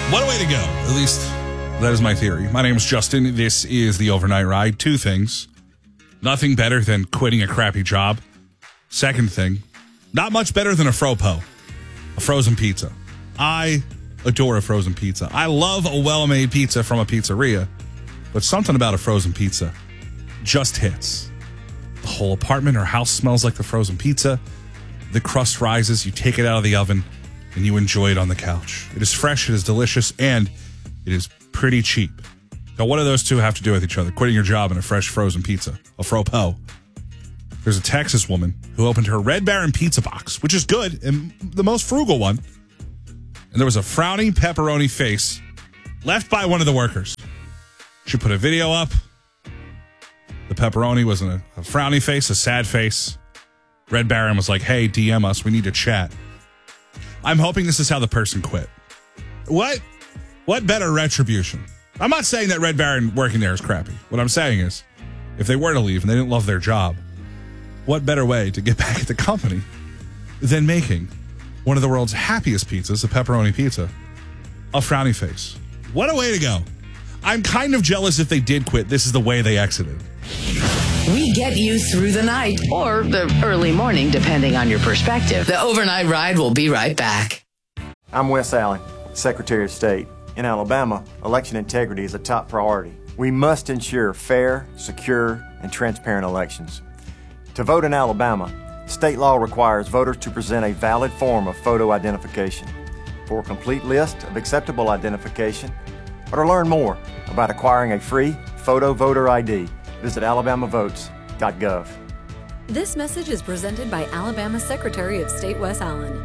What a way to go. At least that is my theory. My name is Justin. This is the Overnight Ride. Two things. Nothing better than quitting a crappy job. Second thing, not much better than a Fropo, a frozen pizza. I adore a frozen pizza. I love a well-made pizza from a pizzeria, but something about a frozen pizza just hits. The whole apartment or house smells like the frozen pizza. The crust rises, you take it out of the oven, and you enjoy it on the couch. It is fresh, it is delicious, and it is pretty cheap. Now, what do those two have to do with each other? Quitting your job and a fresh frozen pizza, a Fropo. There's a Texas woman who opened her Red Baron pizza box, which is good and the most frugal one. And there was a frowning pepperoni face left by one of the workers. She put a video up. The pepperoni was in a frowny face, a sad face. Red Baron was like, hey, DM us. We need to chat. I'm hoping this is how the person quit. What better retribution? I'm not saying that Red Baron working there is crappy. What I'm saying is, if they were to leave and they didn't love their job, what better way to get back at the company than making one of the world's happiest pizzas, a pepperoni pizza, a frowny face? What a way to go. I'm kind of jealous if they did quit. This is the way they exited. We get you through the night or the early morning, depending on your perspective. The Overnight Ride will be right back. I'm Wes Allen, Secretary of State. In Alabama, election integrity is a top priority. We must ensure fair, secure, and transparent elections. To vote in Alabama, state law requires voters to present a valid form of photo identification. For a complete list of acceptable identification, or to learn more about acquiring a free photo voter ID, visit alabamavotes.gov. This message is presented by Alabama Secretary of State Wes Allen.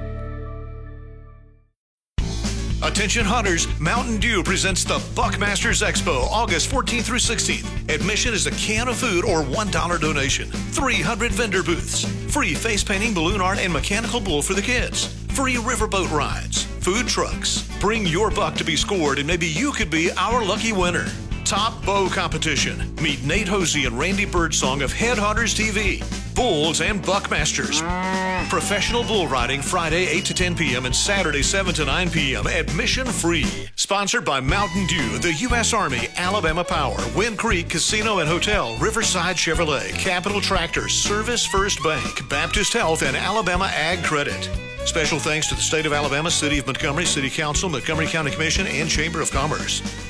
Attention hunters, Mountain Dew presents the Buckmasters Expo, August 14th through 16th. Admission is a can of food or $1 donation. 300 vendor booths. Free face painting, balloon art, and mechanical bull for the kids. Free riverboat rides. Food trucks. Bring your buck to be scored and maybe you could be our lucky winner. Top bow competition. Meet Nate Hosey and Randy Birdsong of Headhunters TV. Bulls and Buckmasters. Professional bull riding Friday 8 to 10 p.m. and Saturday 7 to 9 p.m. Admission free. Sponsored by Mountain Dew, the U.S. Army, Alabama Power, Wind Creek Casino and Hotel, Riverside Chevrolet, Capital Tractor, Service First Bank, Baptist Health, and Alabama Ag Credit. Special thanks to the State of Alabama, City of Montgomery, City Council, Montgomery County Commission, and Chamber of Commerce.